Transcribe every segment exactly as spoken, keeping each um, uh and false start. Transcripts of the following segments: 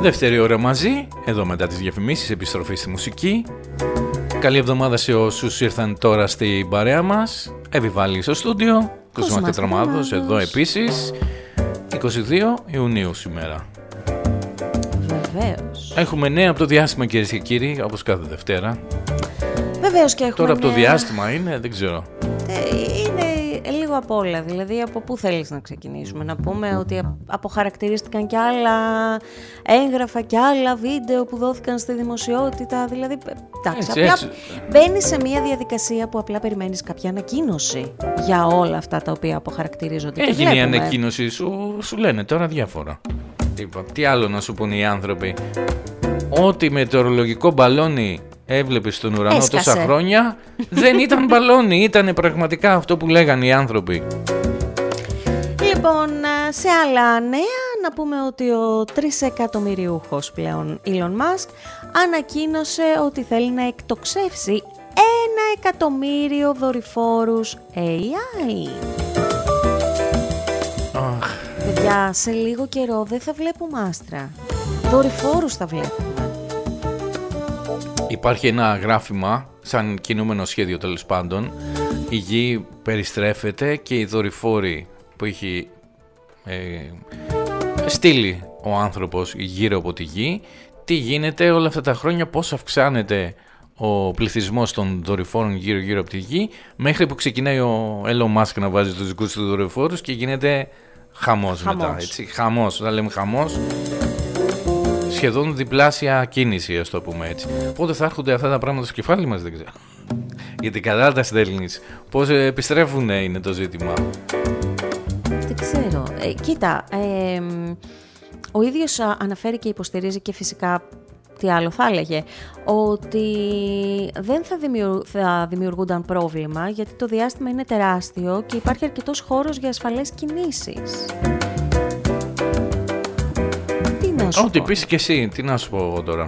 Δεύτερη ώρα μαζί, εδώ μετά τις διαφημίσεις, επιστροφή στη μουσική. Καλή εβδομάδα σε όσους ήρθαν τώρα στην παρέα μας. Εβιβάλλει στο στούντιο, Κοσμάς Τετραμάδος, εδώ επίσης. είκοσι δύο Ιουνίου σήμερα. Βεβαίως. Έχουμε νέα από το διάστημα, κυρίες και κύριοι, όπως κάθε Δευτέρα. Βεβαίως και έχουμε. Τώρα από το νέα... διάστημα είναι, δεν ξέρω. Ε, είναι λίγο απ' όλα. Δηλαδή, από πού θέλεις να ξεκινήσουμε? Να πούμε ότι αποχαρακτηρίστηκαν κι άλλα έγγραφα κι άλλα βίντεο που δόθηκαν στη δημοσιότητα. Δηλαδή, εντάξει, έτσι, απλά έτσι. μπαίνεις σε μια διαδικασία που απλά περιμένεις κάποια ανακοίνωση για όλα αυτά τα οποία αποχαρακτηρίζονται. Έγινε η ανακοίνωση, σου, σου λένε τώρα διάφορα. Είπα, τι άλλο να σου πούνε οι άνθρωποι? Ό,τι μετεωρολογικό μπαλόνι έβλεπες στον ουρανό Έσκασε. τόσα χρόνια δεν ήταν μπαλόνι, ήταν πραγματικά αυτό που λέγανε οι άνθρωποι. Λοιπόν, σε άλλα νέα να πούμε ότι ο τρισεκατομμυριούχος πλέον Elon Musk ανακοίνωσε ότι θέλει να εκτοξεύσει ένα εκατομμύριο δορυφόρους έι άι. Αχ. Παιδιά, σε λίγο καιρό δεν θα βλέπουμε άστρα. Δορυφόρους θα βλέπουμε. Υπάρχει ένα γράφημα, σαν κινούμενο σχέδιο τέλος πάντων. Η γη περιστρέφεται και οι δορυφόροι που έχει ε, στείλει ο άνθρωπος γύρω από τη γη, τι γίνεται όλα αυτά τα χρόνια, πώς αυξάνεται ο πληθυσμός των δορυφόρων γύρω γύρω από τη γη, μέχρι που ξεκινάει ο Elon Musk να βάζει τους δικούς του δορυφόρους και γίνεται χαμός, χαμός. μετά. Έτσι, χαμός, όταν λέμε χαμός, σχεδόν διπλάσια κίνηση, ας το πούμε έτσι. Πότε θα έρχονται αυτά τα πράγματα στο κεφάλι μας, δεν ξέρω. Γιατί καλά τα στέλνεις. Πώς επιστρέφουν είναι το ζήτημα. Δεν ξέρω. Ε, κοίτα, ε, ο ίδιος αναφέρει και υποστηρίζει και φυσικά, τι άλλο θα έλεγε, ότι δεν θα, δημιουργ, θα δημιουργούνταν πρόβλημα γιατί το διάστημα είναι τεράστιο και υπάρχει αρκετός χώρος για ασφαλές κινήσεις. Τι να σου Ό,τι πω. πεις και εσύ, τι να σου πω εγώ τώρα.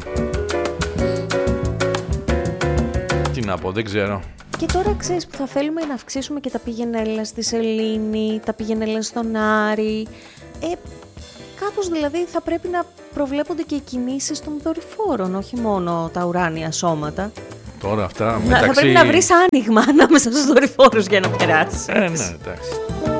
Τι να πω, δεν ξέρω. Και τώρα ξέρεις που θα θέλουμε να αυξήσουμε και τα πηγενέλα στη Σελήνη, τα πηγενέλα στον Άρη. Ε, κάπως δηλαδή θα πρέπει να προβλέπονται και οι κινήσεις των δορυφόρων, όχι μόνο τα ουράνια σώματα. Τώρα αυτά Να, μεταξύ... Θα πρέπει να βρεις άνοιγμα ανάμεσα στους δορυφόρους για να περάσει. Ε, ναι, εντάξει.